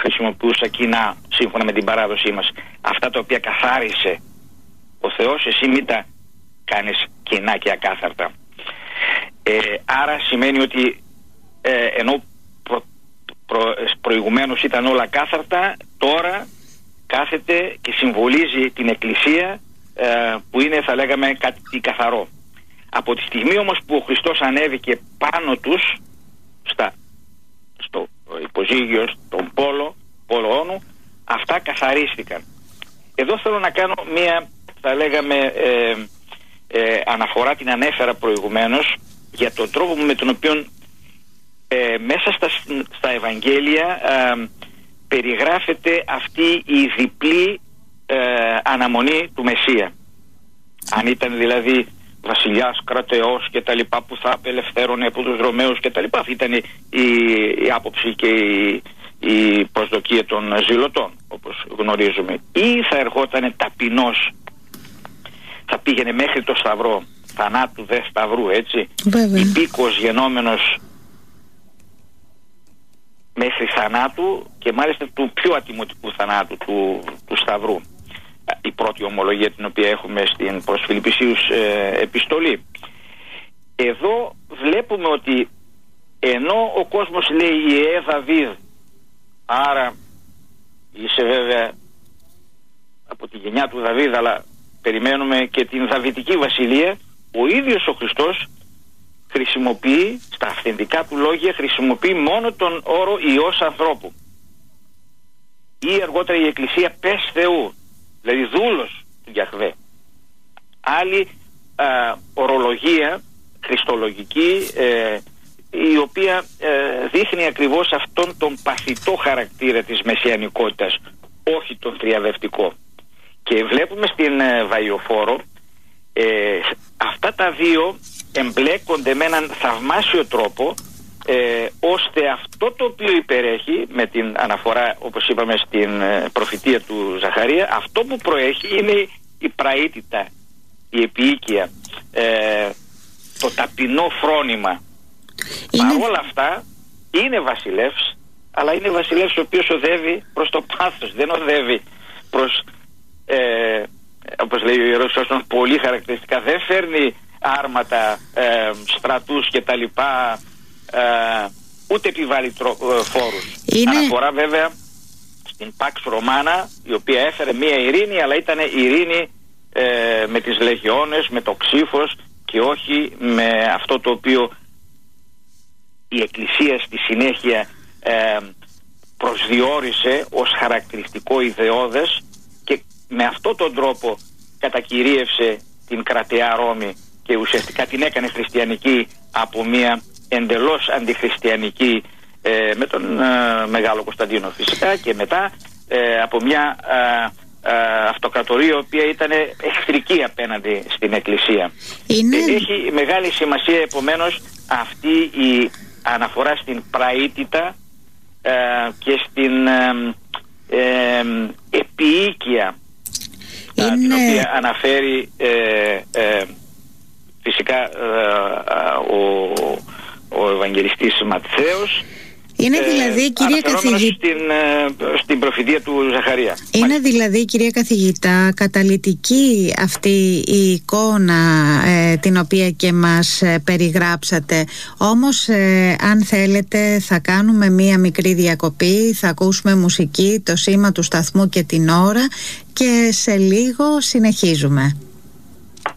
χρησιμοποιούσα κοινά σύμφωνα με την παράδοσή μας. Αυτά τα οποία καθάρισε ο Θεός, εσύ μην τα κάνεις κοινά και ακάθαρτα. Άρα σημαίνει ότι ενώ προηγουμένως ήταν όλα κάθαρτα, τώρα κάθεται και συμβολίζει την Εκκλησία που είναι, θα λέγαμε, κάτι καθαρό. Από τη στιγμή όμως που ο Χριστός ανέβηκε πάνω τους στο υποζύγιο, στον πόλο όνου, αυτά καθαρίστηκαν. Εδώ θέλω να κάνω μία, θα λέγαμε, αναφορά, την ανέφερα προηγουμένως, για τον τρόπο με τον οποίο μέσα στα Ευαγγέλια περιγράφεται αυτή η διπλή αναμονή του Μεσσία. Αν ήταν δηλαδή βασιλιάς, κρατεός και τα λοιπά, που θα απελευθέρωνε από τους Ρωμαίους και τα λοιπά, αυτή ήταν η άποψη και η προσδοκία των ζηλωτών, όπως γνωρίζουμε. Ή θα ερχόταν ταπεινός, θα πήγαινε μέχρι το Σταυρό, θανάτου δε Σταυρού, έτσι, υπήκος γενόμενος μέχρι θανάτου, και μάλιστα του πιο ατιμωτικού θανάτου, του Σταυρού. Η πρώτη ομολογία την οποία έχουμε στην προς Φιλιππισίους επιστολή. Εδώ βλέπουμε ότι ενώ ο κόσμος λέει «Ιε Δαβίδ», άρα είσαι βέβαια από τη γενιά του Δαβίδ, αλλά περιμένουμε και την Δαβητική βασιλεία, ο ίδιος ο Χριστός χρησιμοποιεί, στα αυθεντικά του λόγια, χρησιμοποιεί μόνο τον όρο Υιός ανθρώπου, ή αργότερα η Εκκλησία πες Θεού, δηλαδή δούλος του Γιαχβέ. Άλλη ορολογία χριστολογική, η οποία δείχνει ακριβώς αυτόν τον παθητό χαρακτήρα της μεσιανικότητας, όχι τον θριαδευτικό. Και βλέπουμε στην Βαϊοφόρο αυτά τα δύο εμπλέκονται με έναν θαυμάσιο τρόπο, ώστε αυτό το οποίο υπερέχει, με την αναφορά όπως είπαμε στην προφητεία του Ζαχαρία, αυτό που προέχει είναι η πραήτητα, η επίοικια, το ταπεινό φρόνημα. Παρ' όλα αυτά είναι βασιλεύς, αλλά είναι βασιλεύς ο οποίος οδεύει προς το πάθος, δεν οδεύει προς, όπως λέει ο Ιερός Σώστον πολύ χαρακτηριστικά, δεν φέρνει άρματα, στρατούς και τα λοιπά, ούτε επιβάλλει φόρους. Αναφορά βέβαια στην Pax Romana, η οποία έφερε μία ειρήνη, αλλά ήταν ειρήνη με τις λεγιώνες, με το ξύφος, και όχι με αυτό το οποίο η Εκκλησία στη συνέχεια προσδιορίσε ως χαρακτηριστικό ιδεώδες, και με αυτόν τον τρόπο κατακυρίευσε την κρατεά Ρώμη και ουσιαστικά την έκανε χριστιανική από μια εντελώς αντιχριστιανική, με τον Μεγάλο Κωνσταντίνο φυσικά, και μετά από μια αυτοκρατορία η οποία ήταν εχθρική απέναντι στην Εκκλησία. Έχει μεγάλη σημασία επομένως αυτή η αναφορά στην πραήτητα και στην επίοικια, την οποία αναφέρει φυσικά ο Ευαγγελιστής Ματθαίος. Είναι δηλαδή, κυρία καθηγητά, στην προφητεία του Ζαχαρία. Είναι δηλαδή, κυρία καθηγητά, καταλυτική αυτή η εικόνα την οποία και μας περιγράψατε. Όμως αν θέλετε θα κάνουμε μία μικρή διακοπή, θα ακούσουμε μουσική, το σήμα του σταθμού και την ώρα, και σε λίγο συνεχίζουμε.